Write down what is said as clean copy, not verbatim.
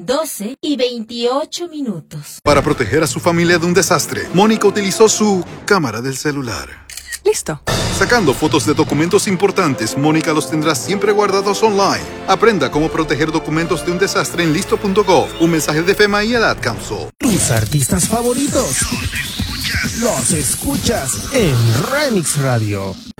12:28. Para proteger a su familia de un desastre, Mónica utilizó su cámara del celular. Listo. Sacando fotos de documentos importantes, Mónica los tendrá siempre guardados online. Aprenda cómo proteger documentos de un desastre en listo.gov. Un mensaje de FEMA y el Ad Council. Tus artistas favoritos los escuchas en Remix Radio.